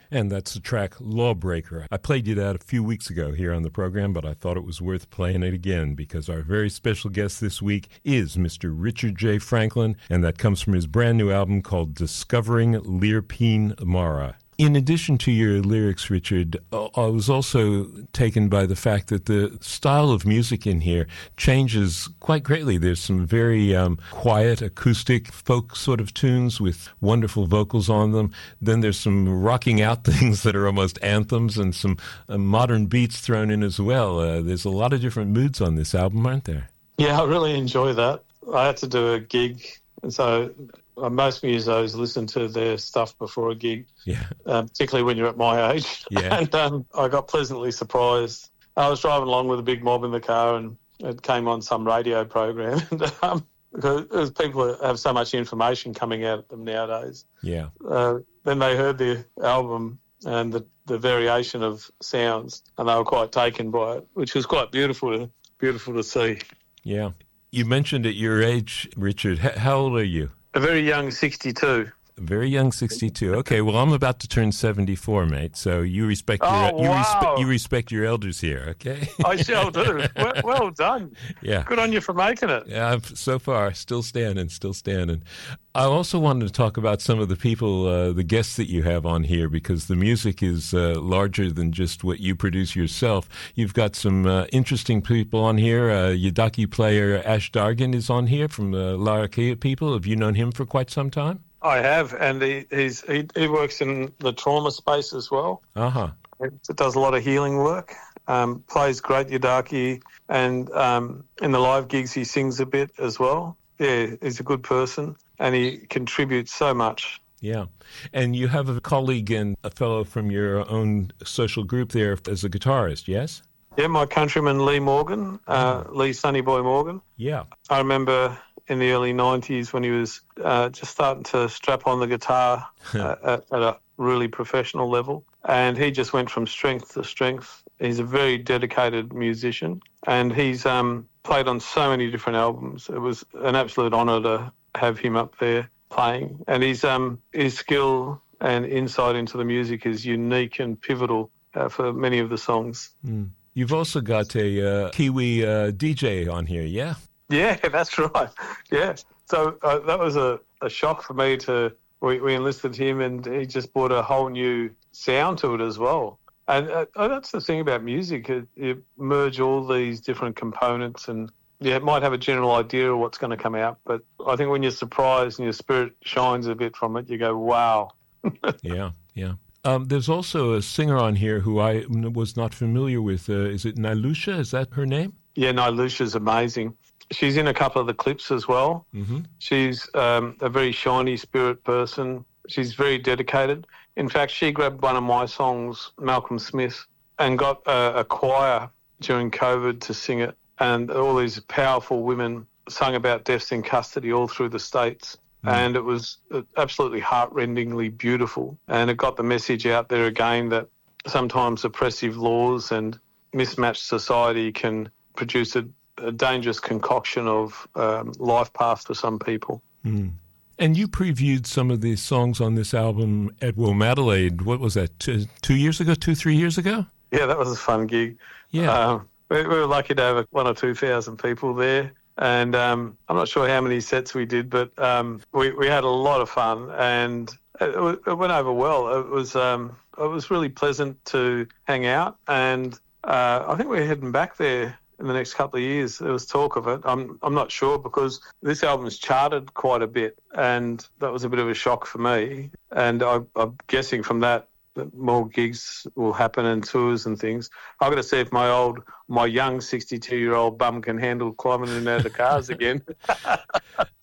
And that's the track Lawbreaker. I played you that a few weeks ago here on the program, but I thought it was worth playing it again because our very special guest this week is Mr. Richard J. Franklin, and that comes from his brand new album called Discovering Lirpeen Mara. In addition to your lyrics, Richard, I was also taken by the fact that the style of music in here changes quite greatly. There's some very quiet, acoustic, folk sort of tunes with wonderful vocals on them. Then there's some rocking out things that are almost anthems and some modern beats thrown in as well. There's a lot of different moods on this album, aren't there? Yeah, I really enjoy that. I had to do a gig, and so most musos listen to their stuff before a gig, particularly when you're at my age. Yeah. And I got pleasantly surprised. I was driving along with a big mob in the car, and it came on some radio program. And because people have so much information coming out at them nowadays. Yeah. Then they heard the album and the variation of sounds, and they were quite taken by it, which was quite beautiful to see. Yeah. You mentioned at your age, Richard. How old are you? A very young 62. A very young 62. Okay, well, I'm about to turn 74, mate. So you respect you respect your elders here, okay? I shall do. Well done. Yeah. Good on you for making it. Yeah, so far, still standing. I also wanted to talk about some of the people, the guests that you have on here, because the music is larger than just what you produce yourself. You've got some interesting people on here. Yidaki player Ash Dargan is on here from the Larrakia people. Have you known him for quite some time? I have, and he works in the trauma space as well. Uh-huh. It does a lot of healing work, plays great Yidaki, and in the live gigs he sings a bit as well. Yeah, he's a good person, and he contributes so much. Yeah. And you have a colleague and a fellow from your own social group there as a guitarist, yes? Yeah, my countryman Lee Morgan, Lee Sonny Boy Morgan. Yeah. I remember in the early 90s when he was just starting to strap on the guitar at a really professional level. And he just went from strength to strength. He's a very dedicated musician, and he's played on so many different albums. It was an absolute honour to have him up there playing. And his skill and insight into the music is unique and pivotal for many of the songs. Mm. You've also got a Kiwi DJ on here, yeah? Yeah, that's right. Yeah. So that was a shock for me we enlisted him, and he just brought a whole new sound to it as well. And that's the thing about music. You merge all these different components, and it might have a general idea of what's going to come out. But I think when you're surprised and your spirit shines a bit from it, you go, wow. Yeah. There's also a singer on here who I was not familiar with. Is it Nilusha? Is that her name? Yeah, Nilusha's amazing. She's in a couple of the clips as well. Mm-hmm. She's a very shiny spirit person. She's very dedicated. In fact, she grabbed one of my songs, Malcolm Smith, and got a choir during COVID to sing it. And all these powerful women sung about deaths in custody all through the States. Mm. And it was absolutely heart-rendingly beautiful. And it got the message out there again that sometimes oppressive laws and mismatched society can produce a dangerous concoction of life path for some people. Mm. And you previewed some of these songs on this album at Womadelaide. What was that, 3 years ago? Yeah, that was a fun gig. Yeah. We were lucky to have 1,000 or 2,000 people there. And I'm not sure how many sets we did, but we had a lot of fun, and it went over well. It was really pleasant to hang out, and I think we're heading back there in the next couple of years. There was talk of it. I'm not sure, because this album's charted quite a bit, and that was a bit of a shock for me. And I'm guessing from that more gigs will happen and tours and things. I've got to see if my young 62-year-old bum can handle climbing in and out of the cars again.